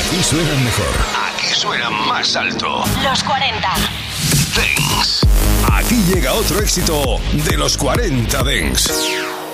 Aquí suenan mejor. Aquí suenan más alto. Los 40 Dance. Aquí llega otro éxito de los 40 Dance.